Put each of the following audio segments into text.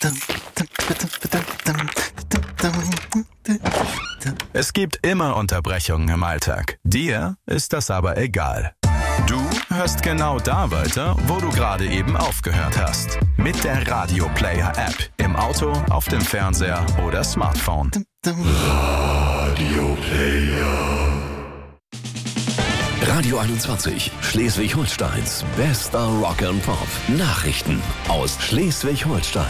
Es gibt immer Unterbrechungen im Alltag. Dir ist das aber egal. Du hörst genau da weiter, wo du gerade eben aufgehört hast. Mit der Radio Player App. Im Auto, auf dem Fernseher oder Smartphone. Radio Player. Radio 21, Schleswig-Holsteins bester Rock and Pop. Nachrichten aus Schleswig-Holstein.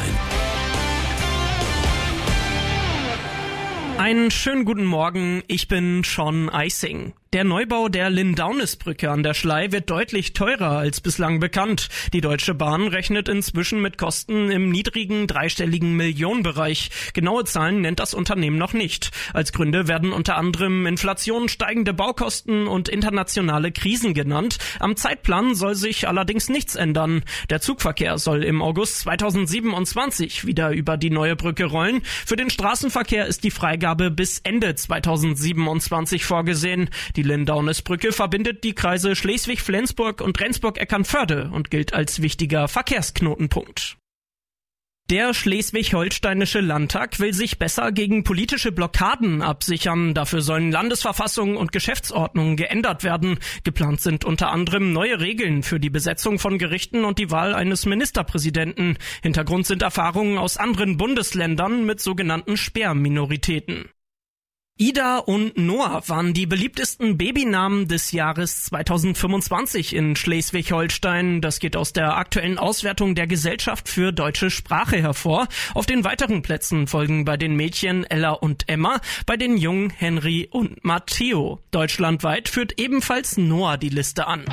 Einen schönen guten Morgen, ich bin Sean Eising. Der Neubau der Lindaunisbrücke an der Schlei wird deutlich teurer als bislang bekannt. Die Deutsche Bahn rechnet inzwischen mit Kosten im niedrigen dreistelligen Millionenbereich. Genaue Zahlen nennt das Unternehmen noch nicht. Als Gründe werden unter anderem Inflation, steigende Baukosten und internationale Krisen genannt. Am Zeitplan soll sich allerdings nichts ändern. Der Zugverkehr soll im August 2027 wieder über die neue Brücke rollen. Für den Straßenverkehr ist die Freigabe bis Ende 2027 vorgesehen. Die Lindaunisbrücke verbindet die Kreise Schleswig-Flensburg und Rendsburg-Eckernförde und gilt als wichtiger Verkehrsknotenpunkt. Der Schleswig-Holsteinische Landtag will sich besser gegen politische Blockaden absichern. Dafür sollen Landesverfassung und Geschäftsordnung geändert werden. Geplant sind unter anderem neue Regeln für die Besetzung von Gerichten und die Wahl eines Ministerpräsidenten. Hintergrund sind Erfahrungen aus anderen Bundesländern mit sogenannten Sperrminoritäten. Ida und Noah waren die beliebtesten Babynamen des Jahres 2025 in Schleswig-Holstein. Das geht aus der aktuellen Auswertung der Gesellschaft für deutsche Sprache hervor. Auf den weiteren Plätzen folgen bei den Mädchen Ella und Emma, bei den Jungen Henry und Matteo. Deutschlandweit führt ebenfalls Noah die Liste an.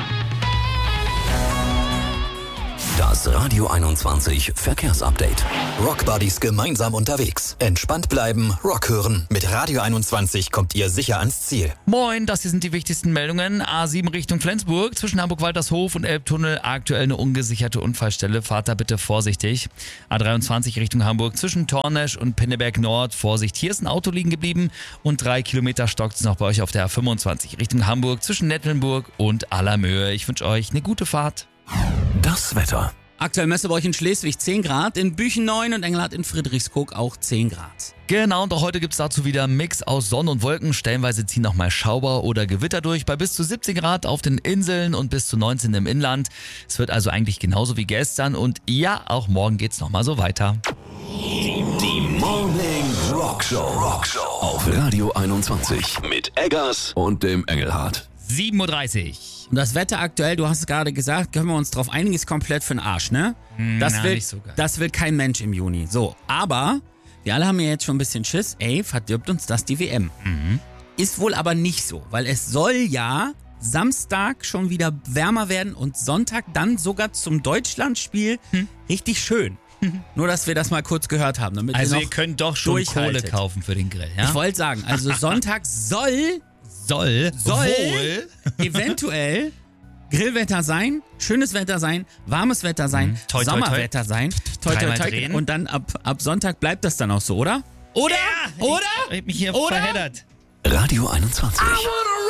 Das Radio 21 Verkehrsupdate. Rockbuddies gemeinsam unterwegs. Entspannt bleiben, Rock hören. Mit Radio 21 kommt ihr sicher ans Ziel. Moin, das hier sind die wichtigsten Meldungen. A7 Richtung Flensburg, zwischen Hamburg-Waltershof und Elbtunnel aktuell eine ungesicherte Unfallstelle. Fahrt da bitte vorsichtig. A23 Richtung Hamburg, zwischen Tornesch und Pinneberg Nord. Vorsicht, hier ist ein Auto liegen geblieben und 3 Kilometer stockt es noch bei euch auf der A25 Richtung Hamburg, zwischen Nettlenburg und Allermöhe. Ich wünsche euch eine gute Fahrt. Das Wetter. Aktuell Messeburg in Schleswig 10 Grad, in Büchen 9 und Engelhardt in Friedrichskoog auch 10 Grad. Genau, und auch heute gibt's dazu wieder einen Mix aus Sonne und Wolken. Stellenweise ziehen nochmal Schauer oder Gewitter durch bei bis zu 17 Grad auf den Inseln und bis zu 19 im Inland. Es wird also eigentlich genauso wie gestern und ja, auch morgen geht's nochmal so weiter. Die Morning Rockshow auf Radio 21 mit Eggers und dem Engelhardt. 7.30 Uhr. Und das Wetter aktuell, du hast es gerade gesagt, können wir uns drauf einigen, ist komplett für den Arsch, ne? Nicht so geil. Das will kein Mensch im Juni. So, aber wir alle haben ja jetzt schon ein bisschen Schiss. Ey, verdirbt uns das die WM. Ist wohl aber nicht so, weil es soll ja Samstag schon wieder wärmer werden und Sonntag dann sogar zum Deutschlandspiel richtig schön. Nur, dass wir das mal kurz gehört haben. Damit Also ihr ihr könnt doch schon Kohle kaufen für den Grill, ja? Ich wollte sagen, also Sonntag soll eventuell Grillwetter sein, schönes Wetter sein, warmes Wetter sein, Toi, toi, Sommerwetter toi. sein. Toi, toi, Dreimal toi. drehen. Und dann ab Sonntag bleibt das dann auch so, oder? Oder? Ich hab mich hier Oder? verheddert. Radio 21.